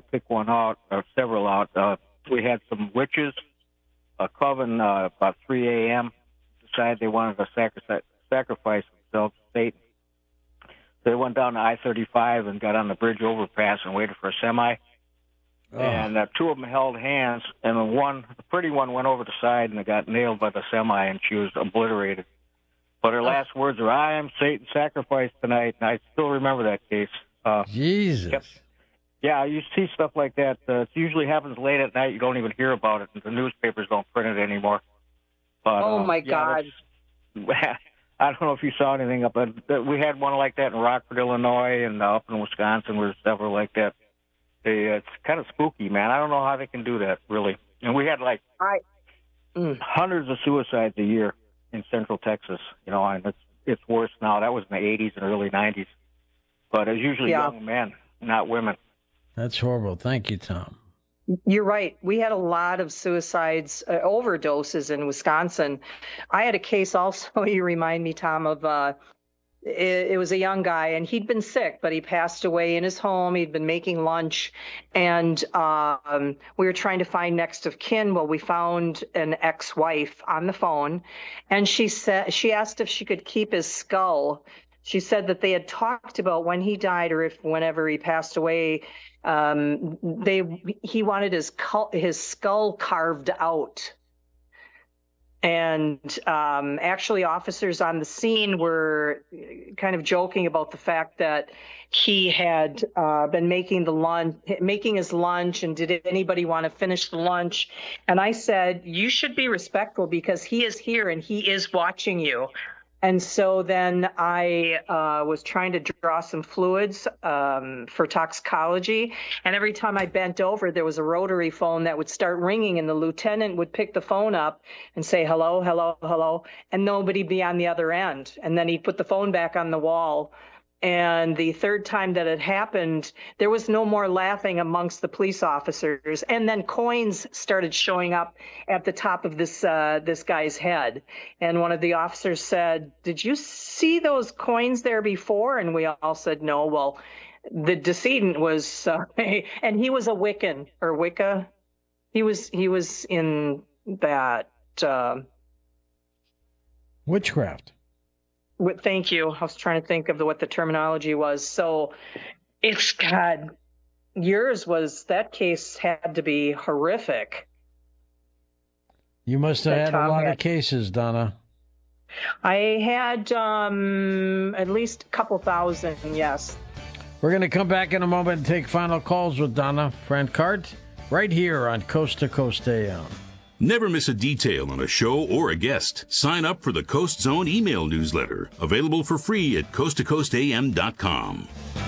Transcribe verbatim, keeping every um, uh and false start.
pick one out, or several out. Uh, we had some witches, a coven uh, about three a.m. decided they wanted to sacri- sacrifice themselves to Satan. So they went down to I thirty-five and got on the bridge overpass and waited for a semi. Oh. And uh, two of them held hands, and the one, the pretty one, went over the side and got nailed by the semi, and she was obliterated. But her last words were, "I am Satan's sacrifice tonight," and I still remember that case. Uh, Jesus. Kept, yeah, you see stuff like that. Uh, it usually happens late at night. You don't even hear about it, and the newspapers don't print it anymore. But, oh, uh, my yeah, God. I don't know if you saw anything up, but we had one like that in Rockford, Illinois, and uh, up in Wisconsin, where there's several like that. They, uh, it's kind of spooky, man. I don't know how they can do that, really. And we had like I, mm. hundreds of suicides a year in Central Texas, you know, and it's it's worse now. That was in the eighties and early nineties. But it's usually yeah. young men, not women. That's horrible. Thank you, Tom. You're right. We had a lot of suicides, uh, overdoses in Wisconsin. I had a case also, you remind me, Tom, of uh, it, it was a young guy, and he'd been sick, but he passed away in his home. He'd been making lunch, and um, we were trying to find next of kin. Well, we found an ex-wife on the phone, and she said she asked if she could keep his skull. She said that they had talked about when he died, or if whenever he passed away, um, they he wanted his his skull carved out. And um, actually, officers on the scene were kind of joking about the fact that he had uh, been making the lunch, making his lunch, and did anybody want to finish the lunch? And I said, you should be respectful because he is here and he is watching you. And so then I uh, was trying to draw some fluids um, for toxicology. And every time I bent over, there was a rotary phone that would start ringing, and the lieutenant would pick the phone up and say, hello, hello, hello, and nobody be on the other end. And then he'd put the phone back on the wall. And the third time that it happened, there was no more laughing amongst the police officers. And then coins started showing up at the top of this uh, this guy's head. And one of the officers said, did you see those coins there before? And we all said, no. Well, the decedent was, uh, and he was a Wiccan or Wicca. He was, he was in that. Uh, Witchcraft. Thank you. I was trying to think of the, what the terminology was. So it's, God, yours was, that case had to be horrific. You must have had a lot of cases, Donna. I had um, at least a couple thousand, yes. We're going to come back in a moment and take final calls with Donna Francart right here on Coast to Coast A M. Never miss a detail on a show or a guest. Sign up for the Coast Zone email newsletter, available for free at coast to coast a m dot com.